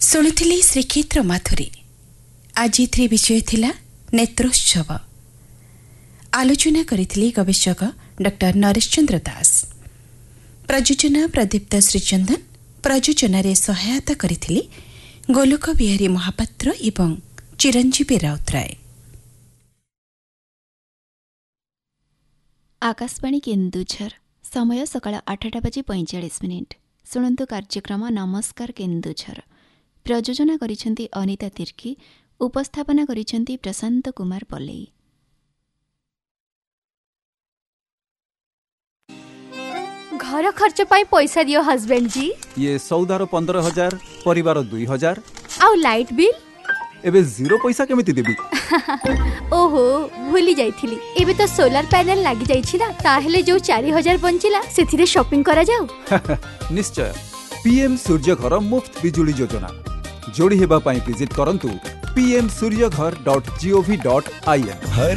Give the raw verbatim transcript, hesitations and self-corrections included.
ଶୁଣିଥିଲି ଶ୍ରୀକ୍ଷେତ୍ର ମାଥୁରୀ। ଆଜି ଏଥିରେ ବିଷୟ ଥିଲା ନେତ୍ରୋତ୍ସବ। ଆଲୋଚନା କରିଥିଲେ ଗବେଷକ ଡକ୍ଟର ନରେଶ ଚନ୍ଦ୍ର ଦାସ। ପ୍ରଯୋଜନା ପ୍ରଦୀପ୍ତ ଶ୍ରୀଚନ୍ଦନ। ପ୍ରଯୋଜନାରେ ସହାୟତା କରିଥିଲେ ଗୋଲୋକ ବିହାରୀ ମହାପାତ୍ର ଏବଂ ଚିରଞ୍ଜୀବୀ ରାଉତରାୟ। आकाशवाणी केन्दुझर समय सकाळ आठटा बजी पैंचाश मिनिट। शुणु कार्यक्रम नमस्कार केन्दुझर। प्रयोजना करिसेंती अनिता तिर्की। उपस्थापना करिसेंती प्रशांत कुमार पल्लई। घर खर्च पाई पैसा दियो हस्बैंड जी। ये सौदार पंद्रह हजार परिवार दुई हजार आउ लाइट बिल एबे जीरो पैसा केमिति देबी। ओहो भूली जाइथिली। एबे तो सोलर पैनल लागी जाइछि ना, ताहेले जो चार हजार बंचिला सेथिरे शॉपिंग करा जाऊ। निश्चय पीएम सूर्य घर मुफ्त बिजुली योजना जोड़ी हेबा पाई विजिट करंतु पी एम सूर्य घर dot G O V dot I N.